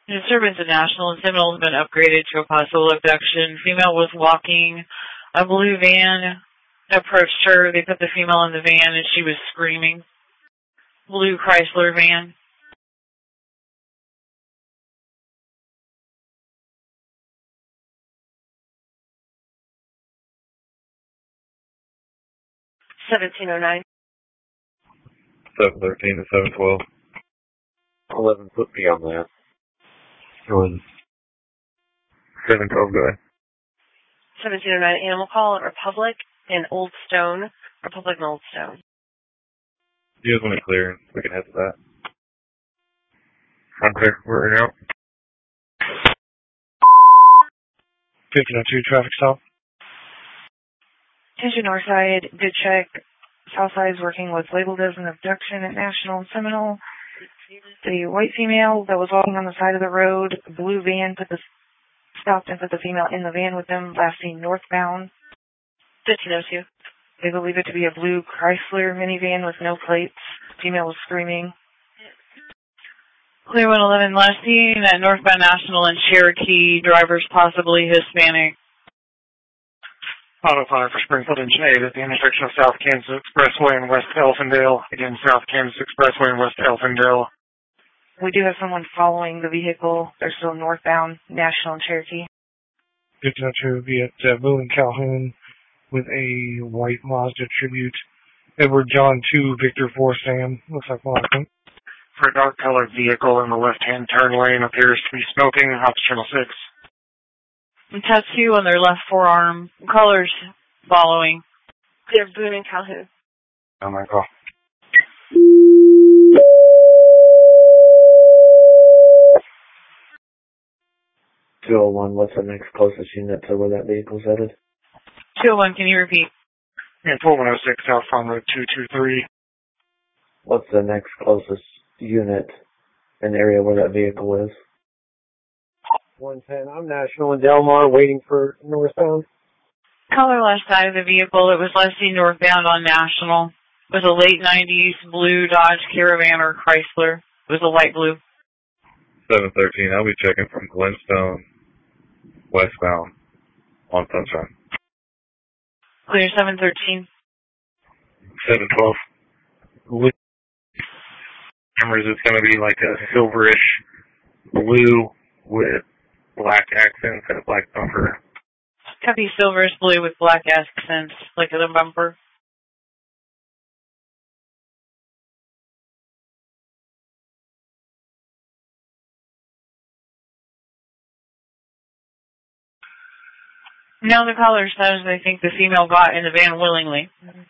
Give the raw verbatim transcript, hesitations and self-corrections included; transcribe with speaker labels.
Speaker 1: Disturbance at National and Seminole has been upgraded to a possible abduction. Female was walking. A blue van approached her. They put the female in the van and she was screaming. Blue Chrysler van.
Speaker 2: seventeen oh nine.
Speaker 3: seven thirteen to seven twelve. eleven foot beyond that. It was seven twelve guy.
Speaker 2: seventeen oh nine animal call at Republic and Old Stone. Republic and Old Stone.
Speaker 3: You guys want to clear, we can head to that. I'm clear, we're out. fifteen oh two traffic stop.
Speaker 4: Attention Northside, good check. Southside is working with labeled as an abduction at National and Seminole. The white female that was walking on the side of the road, blue van put the stopped and put the female in the van with them, last seen northbound.
Speaker 2: fifteen oh two.
Speaker 4: They believe it to be a blue Chrysler minivan with no plates. Female was screaming.
Speaker 1: Clear one eleven, last seen at northbound National and Cherokee. Drivers possibly Hispanic.
Speaker 5: Auto five for Springfield and Jade at the intersection of South Kansas Expressway and West Elfindale. Again, South Kansas Expressway and West Elfindale.
Speaker 4: We do have someone following the vehicle. They're still northbound, National and Cherokee.
Speaker 5: fifteen oh two will be at uh, Boone and Calhoun with a white Mazda Tribute. Edward John two, Victor four, Sam. Looks like one of them. For a dark-colored vehicle in the left-hand turn lane appears to be smoking. Off channel six.
Speaker 1: And tattoo on their left forearm. Colors following.
Speaker 2: Clear Boone and Calhoun.
Speaker 5: Oh my god.
Speaker 3: two oh one, what's the next closest unit to where that vehicle's headed?
Speaker 1: two oh one, can you repeat?
Speaker 5: Yeah, four one oh six South Farm Road two two three.
Speaker 3: What's the next closest unit in the area where that vehicle is?
Speaker 6: one ten, I'm National in Delmar, waiting for northbound.
Speaker 1: Color left side of the vehicle. It was last seen northbound on National. It was a late nineties blue Dodge Caravan or Chrysler. It was a light blue.
Speaker 3: seven thirteen, I'll be checking from Glenstone, westbound, on Sunshine.
Speaker 1: Clear seven thirteen.
Speaker 3: seven twelve. Cameras, it's going to be like a silverish blue with black accents and a black bumper.
Speaker 1: Copy silverish blue with black accents, like the bumper. Now the caller says they think the female got in the van willingly.